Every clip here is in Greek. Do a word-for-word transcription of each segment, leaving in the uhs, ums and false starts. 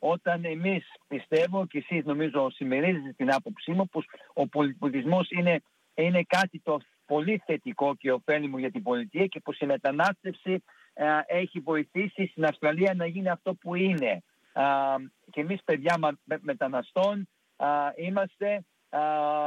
όταν εμείς, πιστεύω και εσείς νομίζω συμμερίζετε την άποψή μου, πως ο πολυπολιτισμός είναι, είναι κάτι το πολύ θετικό και ωφέλιμο για την πολιτεία και πως η μετανάστευση ε, έχει βοηθήσει στην Αυστραλία να γίνει αυτό που είναι. Ε, και εμείς παιδιά με, μεταναστών ε, είμαστε ε,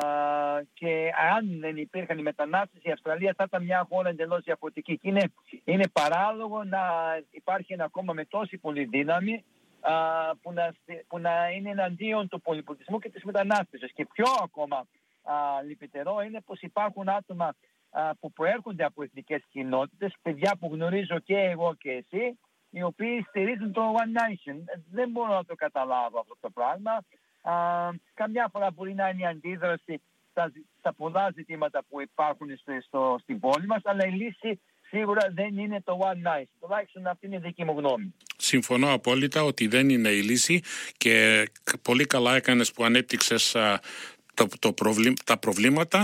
και αν δεν υπήρχαν οι μετανάστες, η Αυστραλία θα ήταν μια χώρα εντελώς διαφορετική. Και είναι, είναι παράλογο να υπάρχει ένα κόμμα με τόση πολύ δύναμη Uh, που, να, που να είναι εναντίον του πολυπολιτισμού και της μετανάστευσης. Και πιο ακόμα uh, λυπητερό είναι πως υπάρχουν άτομα uh, που προέρχονται από εθνικές κοινότητες, παιδιά που γνωρίζω και εγώ και εσύ, οι οποίοι στηρίζουν το One Nation. Δεν μπορώ να το καταλάβω αυτό το πράγμα. Uh, καμιά φορά μπορεί να είναι η αντίδραση στα, στα πολλά ζητήματα που υπάρχουν στο, στο, στην πόλη μας, αλλά η λύση σίγουρα δεν είναι το One Nation. Τουλάχιστον αυτή είναι η δική μου γνώμη. Συμφωνώ απόλυτα ότι δεν είναι η λύση και πολύ καλά έκανες που ανέπτυξες το, το προβλή, τα προβλήματα.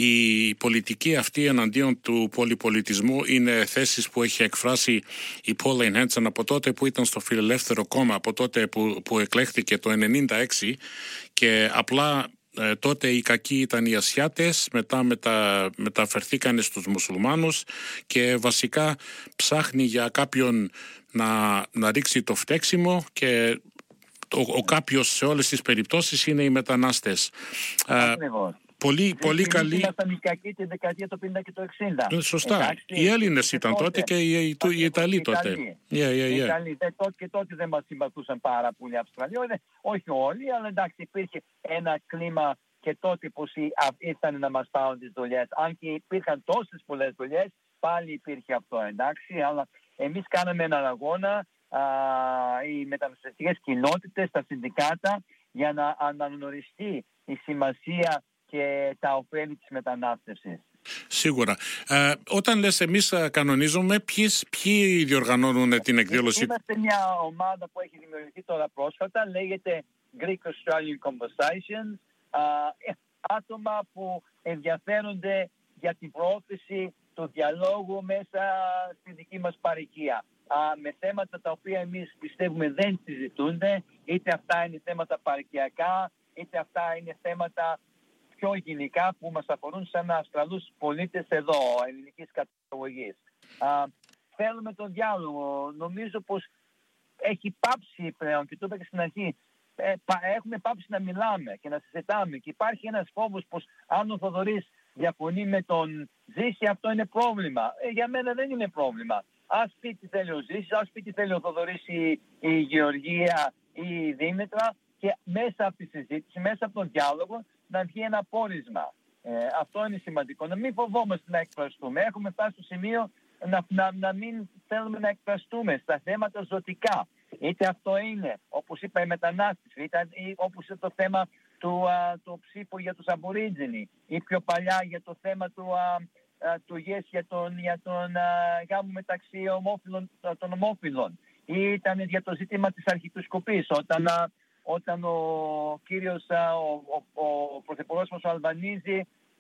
Η πολιτική αυτή εναντίον του πολυπολιτισμού είναι θέσεις που έχει εκφράσει η Pauline Hanson από τότε που ήταν στο Φιλελεύθερο Κόμμα, από τότε που, που εκλέχθηκε το ενενήντα έξι και απλά Ε, τότε οι κακοί ήταν οι Ασιάτες, μετά μετα, μεταφερθήκανε στους μουσουλμάνους και βασικά ψάχνει για κάποιον να, να ρίξει το φταίξιμο και ο, ο κάποιος σε όλες τις περιπτώσεις είναι οι μετανάστες. Ακριβώς. Πολύ, πολύ καλή. Ήμασταν οι κακοί τη δεκαετία του πενήντα και το εξήντα. Σωστά. Εντάξει, οι Έλληνες ήταν τότε, τότε και οι, οι, οι Ιταλοί τότε. Yeah, yeah, yeah. Ιταλοί. Και τότε δεν μας συμπαθούσαν πάρα πολύ οι Αυστραλοί. Όχι όλοι, αλλά εντάξει υπήρχε ένα κλίμα και τότε πως ήρθαν να μας πάρουν τις δουλειές. Αν και υπήρχαν τόσες πολλές δουλειές, πάλι υπήρχε αυτό, εντάξει. Αλλά εμείς κάναμε έναν αγώνα, α, οι μεταναστευτικές κοινότητες, τα συνδικάτα, για να αναγνωριστεί η σημασία και τα ωφέλη της μετανάστευσης. Σίγουρα. Ε, όταν λες εμείς κανονίζουμε, ποιοι, ποιοι διοργανώνουν την εκδήλωση? Είμαστε μια ομάδα που έχει δημιουργηθεί τώρα πρόσφατα, λέγεται Greek Australian Conversations. Uh, άτομα που ενδιαφέρονται για την προώθηση του διαλόγου μέσα στη δική μας παροικία. Uh, με θέματα τα οποία εμείς πιστεύουμε δεν συζητούνται, είτε αυτά είναι θέματα παροικιακά, είτε αυτά είναι θέματα πιο γενικά που μας αφορούν σαν Αυστραλούς πολίτες εδώ, ελληνικής καταγωγής. Uh, θέλουμε τον διάλογο. Νομίζω πως έχει πάψει πλέον, και το είπα και στην αρχή, έχουμε πάψει να μιλάμε και να συζητάμε και υπάρχει ένας φόβος πως αν ο Θοδωρής διαφωνεί με τον Ζήση αυτό είναι πρόβλημα. Ε, για μένα δεν είναι πρόβλημα. Ας πει τι θέλει ο Ζήσης, ας πει τι θέλει ο Θοδωρής, η, η Γεωργία ή η Δήμητρα και μέσα από τη συζήτηση, μέσα από τον διάλογο να βγει ένα πόρισμα. Ε, αυτό είναι σημαντικό. Να μην φοβόμαστε να εκφραστούμε. Έχουμε φτάσει στο σημείο να, να, να μην θέλουμε να εκφραστούμε στα θέματα ζωτικά. Είτε αυτό είναι, όπως είπα, η μετανάστευση, είτε όπως είναι το θέμα του, α, του ψήφου για τους Αμπορίτζινοι ή πιο παλιά για το θέμα του, α, α, του ΓΕΣ για τον, για τον α, γάμο μεταξύ ομόφυλων, των ομόφυλων ή ήταν για το ζήτημα της αρχιεπισκοπής όταν, α, όταν ο κύριος, α, ο, ο, ο πρωθυπουργός μας ο Αλβανίζη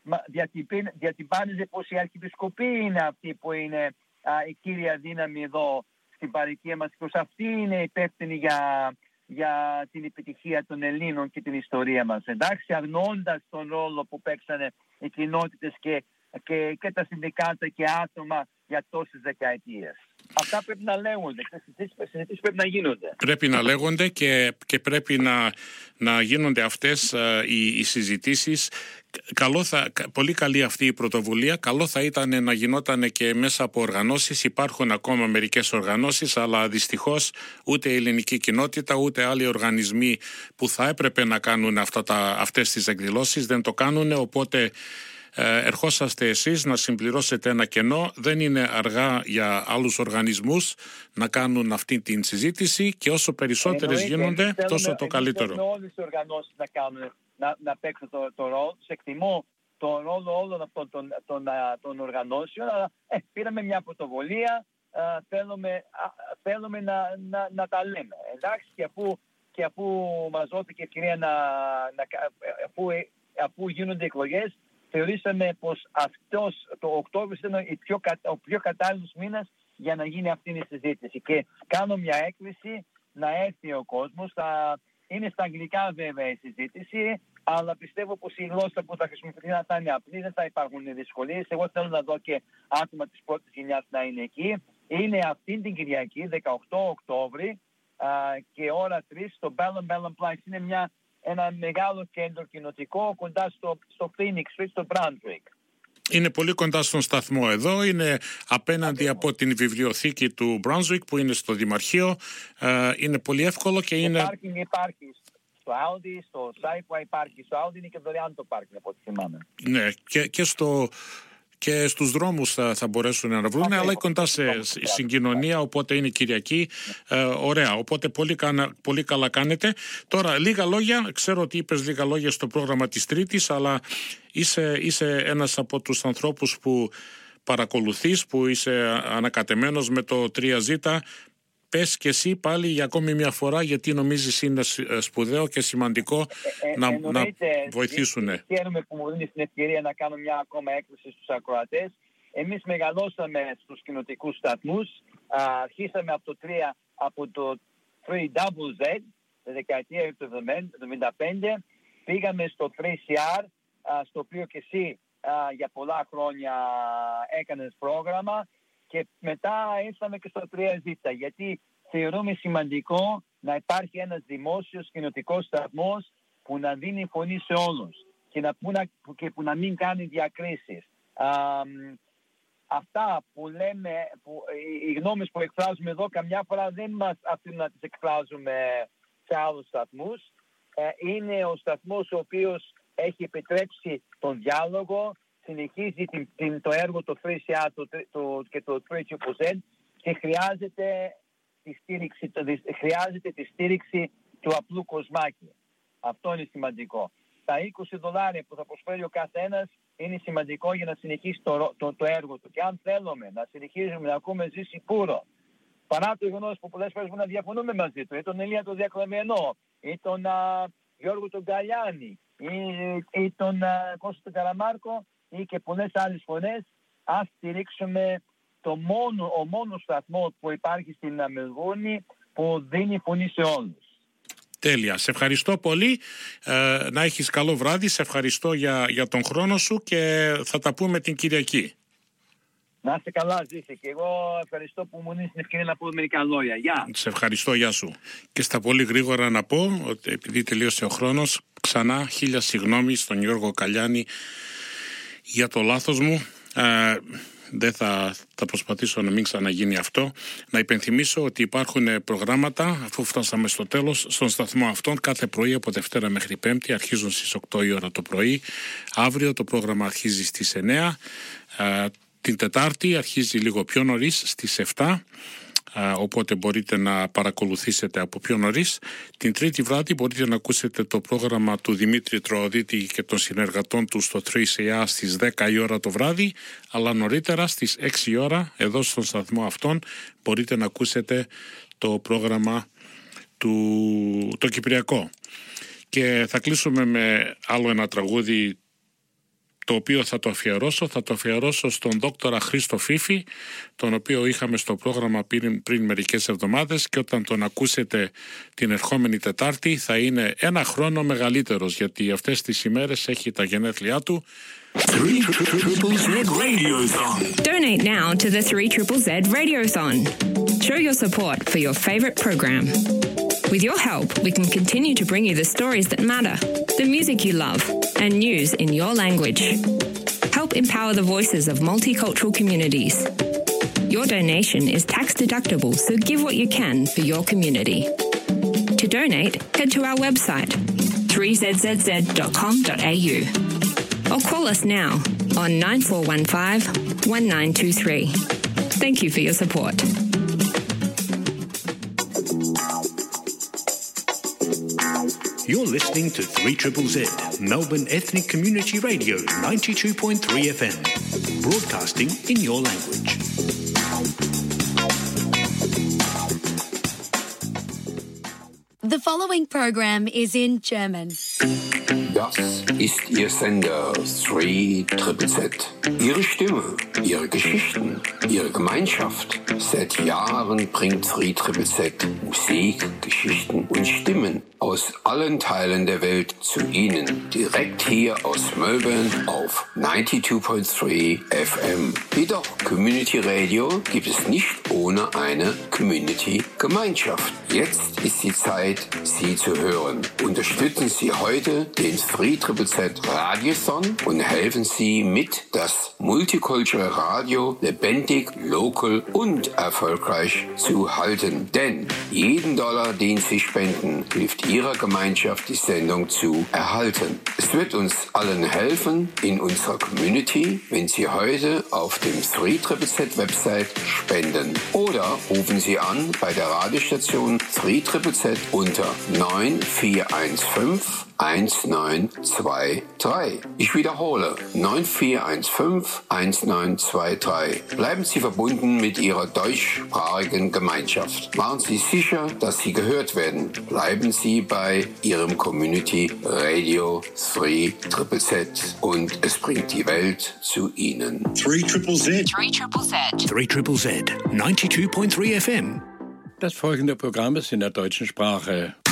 διατυπάνιζε πως η αρχιεπισκοπή είναι αυτή που είναι α, η κύρια δύναμη εδώ στην παροικία μας, πως αυτή είναι υπεύθυνη για, για την επιτυχία των Ελλήνων και την ιστορία μας. Εντάξει, αρνώντας τον ρόλο που παίξανε οι κοινότητες και, και, και τα συνδικάτα και άτομα για τόσες δεκαετίες. Αυτά πρέπει να λέγονται, συζητήσεις πρέπει να γίνονται. Πρέπει να λέγονται και, και πρέπει να, να γίνονται αυτές uh, οι, οι συζητήσεις. Καλό θα, πολύ καλή αυτή η πρωτοβουλία. Καλό θα ήταν να γινόταν και μέσα από οργανώσεις. Υπάρχουν ακόμα μερικές οργανώσεις, αλλά δυστυχώς ούτε η ελληνική κοινότητα, ούτε άλλοι οργανισμοί που θα έπρεπε να κάνουν αυτά τα, αυτές τις εκδηλώσεις δεν το κάνουν, οπότε ερχόσαστε εσείς να συμπληρώσετε ένα κενό. Δεν είναι αργά για άλλους οργανισμούς να κάνουν αυτή την συζήτηση και όσο περισσότερες Εννοείται, γίνονται θέλουμε, τόσο το καλύτερο. Θέλουμε όλες οι οργανώσεις να, κάνουν, να, να παίξουν το, το ρόλο. Σε εκτιμώ το ρόλο όλων αυτών των, των, των, των οργανώσεων, αλλά ε, πήραμε μια πρωτοβολία, ε, θέλουμε, α, θέλουμε να, να, να τα λέμε. Εντάξει, και αφού, και αφού μας δόθηκε ευκαιρία να, να αφού, αφού γίνονται εκλογές, θεωρήσαμε πως αυτός το Οκτώβριο ήταν η πιο, ο πιο κατάλληλος μήνας για να γίνει αυτή η συζήτηση. Και κάνω μια έκκληση να έρθει ο κόσμος. Θα είναι στα αγγλικά βέβαια η συζήτηση, αλλά πιστεύω πως η γλώσσα που θα χρησιμοποιηθεί θα είναι απλή, δεν θα υπάρχουν δυσκολίες. Εγώ θέλω να δω και άτομα της πρώτης γενιάς να είναι εκεί. Είναι αυτή την Κυριακή, δεκαοκτώ Οκτώβρη, α, και ώρα τρεις στο Bellum Bellum Place. Είναι μια, ένα μεγάλο κέντρο κοινοτικό κοντά στο, στο Phoenix Street, στο Brunswick. Είναι πολύ κοντά στον σταθμό εδώ, είναι απέναντι από την βιβλιοθήκη του Brunswick που είναι στο Δημαρχείο. Ε, είναι πολύ εύκολο και είναι... Το πάρκινγκ υπάρχει στο Audi, στο Sci-Fi υπάρχει στο Audi, είναι και δωρεάν το πάρκινγκ από ό,τι θυμάμαι. Ναι, και, και, στο, και στους δρόμους θα, θα μπορέσουν να βρουν, αλλά είναι κοντά σε συγκοινωνία, οπότε είναι Κυριακή. Ε, ωραία, οπότε πολύ, πολύ καλά κάνετε. Τώρα, λίγα λόγια, ξέρω ότι είπες λίγα λόγια στο πρόγραμμα της Τρίτης, αλλά είσαι, είσαι ένας από τους ανθρώπους που παρακολουθείς, που είσαι ανακατεμένος με το τρία ζέτα. Πες και εσύ πάλι για ακόμη μια φορά, γιατί νομίζεις είναι σπουδαίο και σημαντικό ε, ε, να, να βοηθήσουν. Χαίρομαι που μου δίνεις την ευκαιρία να κάνω μια ακόμα έκκληση στους ακροατές. Εμείς μεγαλώσαμε στους κοινοτικούς σταθμούς. Α, αρχίσαμε από το τρία, από το τρία double Z, τη δεκαετία του εβδομήντα πέντε. Πήγαμε στο τρία σι αρ, α, στο οποίο και εσύ α, για πολλά χρόνια έκανες πρόγραμμα. Και μετά ήρθαμε και στο τρία ζέτα, γιατί θεωρούμε σημαντικό να υπάρχει ένας δημόσιος κοινοτικός σταθμός που να δίνει φωνή σε όλους και, να, που, να, και που να μην κάνει διακρίσεις. Α, αυτά που λέμε, που, οι γνώμες που εκφράζουμε εδώ καμιά φορά δεν μας αφήνουν να τις εκφράζουμε σε άλλους σταθμούς. Ε, είναι ο σταθμός ο οποίος έχει επιτρέψει τον διάλογο, συνεχίζει την, την, το έργο το τρία σι αρ το, το, και το τρία ζέτα και χρειάζεται τη, στήριξη, το, χρειάζεται τη στήριξη του απλού κοσμάκη. Αυτό είναι σημαντικό. Τα είκοσι δολάρια που θα προσφέρει ο καθένας είναι σημαντικό για να συνεχίσει το, το, το έργο του. Και αν θέλουμε να συνεχίζουμε να ακούμε Ζήση Πούρο, παρά το γεγονός που πολλές φορές να διαφωνούμε μαζί του, ή τον Ηλία τον Διακλαμενό, ή τον α, Γιώργο τον Γκαλιάνη, ή, ή τον α, Κώστα τον Καραμάρκο, ή και πολλές άλλες φωνές, ας στηρίξουμε το μόνο, ο μόνο σταθμό που υπάρχει στην Μελβούρνη που δίνει φωνή σε όλους. Τέλεια. Σε ευχαριστώ πολύ. Ε, να έχεις καλό βράδυ. Σε ευχαριστώ για, για τον χρόνο σου και θα τα πούμε την Κυριακή. Να είστε καλά, Ζήση. Και εγώ ευχαριστώ που μου δίνεις την ευκαιρία να πω μερικά λόγια. Γεια. Σε ευχαριστώ. Γεια σου. Και στα πολύ γρήγορα να πω ότι επειδή τελείωσε ο χρόνος, ξανά χίλια συγγνώμη στον Γιώργο Καλιάνη για το λάθος μου. Ε, δεν θα, θα προσπαθήσω να μην ξαναγίνει αυτό. Να υπενθυμίσω ότι υπάρχουν προγράμματα, αφού φτάσαμε στο τέλος, στον σταθμό αυτόν κάθε πρωί από Δευτέρα μέχρι Πέμπτη, αρχίζουν στις οκτώ η ώρα το πρωί. Αύριο το πρόγραμμα αρχίζει στις εννιά. Ε, την Τετάρτη αρχίζει λίγο πιο νωρίς, στις επτά. Οπότε μπορείτε να παρακολουθήσετε από πιο νωρίς. Την Τρίτη βράδυ μπορείτε να ακούσετε το πρόγραμμα του Δημήτρη Τροοδίτη και των συνεργατών του στο τρία σι αρ στις δέκα η ώρα το βράδυ, αλλά νωρίτερα στις έξι η ώρα εδώ στον σταθμό αυτόν μπορείτε να ακούσετε το πρόγραμμα του το Κυπριακό. Και θα κλείσουμε με άλλο ένα τραγούδι το οποίο θα το αφιερώσω, θα το αφιερώσω στον δόκτορα Χρήστο Φίφη, τον οποίο είχαμε στο πρόγραμμα πριν, πριν μερικές εβδομάδες, και όταν τον ακούσετε την ερχόμενη Τετάρτη θα είναι ένα χρόνο μεγαλύτερος, γιατί αυτές τις ημέρες έχει τα γενέθλιά του. three triple Z Radiothon. Donate now to the three triple Z Radiothon. Show your support for your favorite program. With your help, we can continue to bring you the stories that matter, the music you love, and news in your language. Help empower the voices of multicultural communities. Your donation is tax deductible, so give what you can for your community. To donate, head to our website three z z z dot com dot a u or call us now on nine four one five, one nine two three. Thank you for your support. You're listening to three triple Z, Melbourne Ethnic Community Radio, ninety-two point three F M, broadcasting in your language. The following program is in German. Das ist Ihr Sender drei Z Z. Ihre Stimme, Ihre Geschichten, Ihre Gemeinschaft. Seit Jahren bringt drei Z Z Musik, Geschichten und Stimmen aus allen Teilen der Welt zu Ihnen. Direkt hier aus Melbourne auf zweiundneunzig Komma drei F M. Jedoch Community Radio gibt es nicht ohne eine Community-Gemeinschaft. Jetzt ist die Zeit, Sie zu hören. Unterstützen Sie heute den drei Z Z Radiothon und helfen Sie mit, das Multicultural Radio lebendig, local und erfolgreich zu halten. Denn jeden Dollar, den Sie spenden, hilft Ihrer Gemeinschaft, die Sendung zu erhalten. Es wird uns allen helfen in unserer Community, wenn Sie heute auf dem drei Z Z Website spenden. Oder rufen Sie an bei der Radiostation drei Z Z unter neun vier eins fünf eins neun zwei drei. Ich wiederhole, neun vier eins fünf eins neun zwei drei. Bleiben Sie verbunden mit Ihrer deutschsprachigen Gemeinschaft. Machen Sie sicher, dass Sie gehört werden. Bleiben Sie bei Ihrem Community Radio drei Z Z und es bringt die Welt zu Ihnen. drei Z Z. drei Z Z. drei Z Z. neunundneunzig Komma drei F M. Das folgende Programm ist in der deutschen Sprache.